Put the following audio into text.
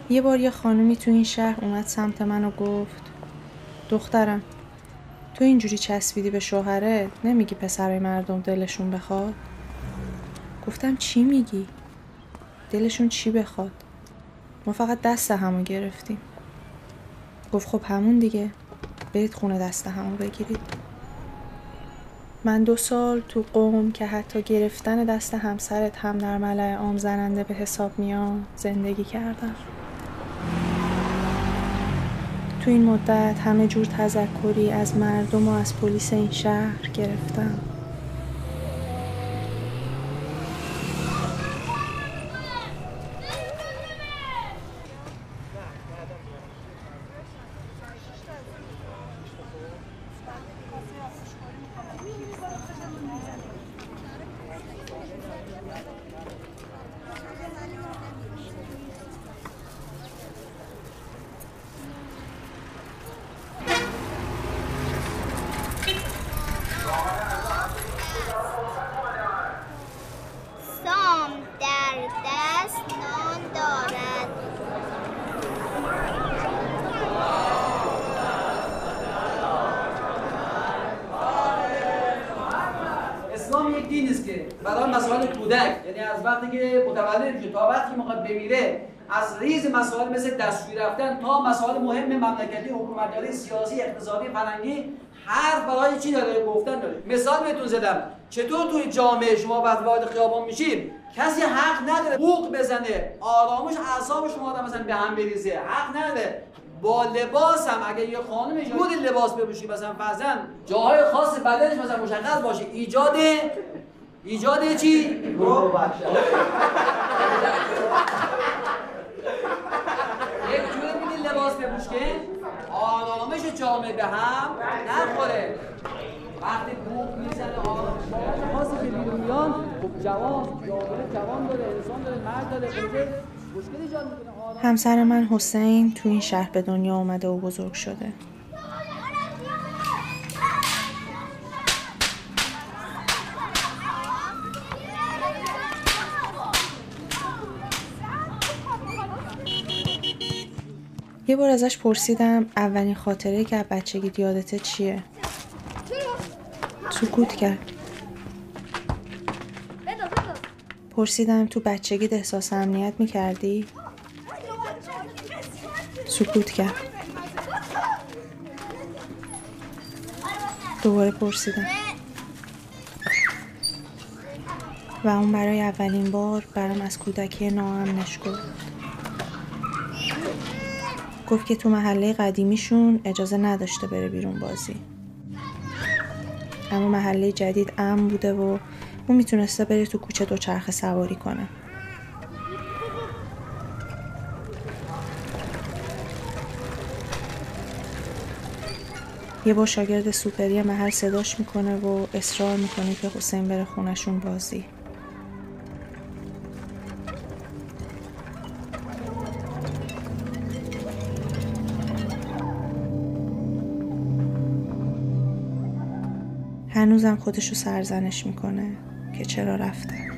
یه بار یه خانومی تو این شهر اومد سمت من و گفت دخترم تو اینجوری چسبیدی به شوهرت، نمیگی پسرای مردم دلشون بخواد؟ گفتم چی میگی؟ دلشون چی بخواد؟ ما فقط دست همو گرفتیم. گفت خب همون دیگه، برید خونه دست همو بگیرید. من 2 سال تو قوم که حتی گرفتن دست همسرت هم در ملأ عام زننده به حساب میاد زندگی کردم. تو این مدت همه جور تذکری از مردم و از پلیس این شهر گرفتم. سام در دست نان دارد. اسلام یک دینی است که برای مسائل کودک، یعنی از وقتی که متولد میشه تا وقتی میخواد بمیره، از ریز مسائل مثل دستشویی رفتن تا مسائل مهم مملکتی، حکومتداری، سیاسی، اقتصادی، فرهنگی، حرف برای چی داره گفتن داره. مثال بهتون زدم چطور توی جامعه شما وقتی وارد خیابان میشید کسی حق نداره بوق بزنه، آرامش اعصاب شما رو مثلا به هم بریزه، حق نداره. با لباس هم اگه یه خانم جود لباس بپوشه مثلا فرضاً جاهای خاص بدنش مثلا مشخص باشه، ایجاد چی؟ یک جوری میدین لباس بپوشه آرامش جامعه به هم نخوره. وقتی بوق میزنه آرامش خاصی که بیرون میان، خب جوان داره، انسان داره، مرد داره، مشکلی ایجاد میکنه. همسر من حسین تو این شهر به دنیا اومده و بزرگ شده. یه بار ازش پرسیدم اولین خاطره که از بچگی یادته چیه؟ سکوت کرد. پرسیدم تو بچگیت احساس امنیت میکردی؟ سکوت کرد. دوباره پرسیدم و اون برای اولین بار برام از کودکی ناامنش گفت که تو محله قدیمیشون اجازه نداشته بره بیرون بازی، اما محله جدید امن بوده و اون میتونسته بره تو کوچه دوچرخه سواری کنه. یه بار شاگرد سوپری محل صداش میکنه و اصرار میکنه که حسین بره خونشون بازی. هنوزم خودشو سرزنش میکنه که چرا رفته.